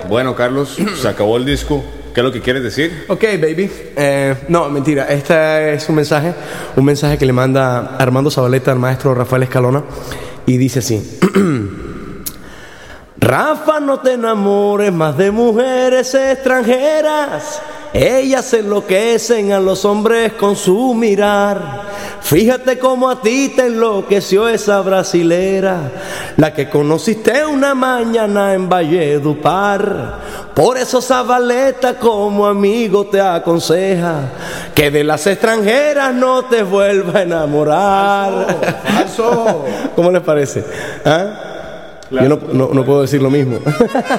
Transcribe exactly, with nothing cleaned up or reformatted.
Bueno, Carlos, se acabó el disco. ¿Qué es lo que quieres decir? Ok, baby. Eh, no, mentira. Este es un mensaje, un mensaje que le manda Armando Zabaleta al maestro Rafael Escalona y dice así: Rafa, no te enamores más de mujeres extranjeras. Ellas enloquecen a los hombres con su mirar. Fíjate cómo a ti te enloqueció esa brasilera, la que conociste una mañana en Valledupar. Por eso Zabaleta como amigo te aconseja que de las extranjeras no te vuelva a enamorar. Falso, falso. ¿Cómo les parece? ¿Ah? Yo no, no, no puedo decir lo mismo.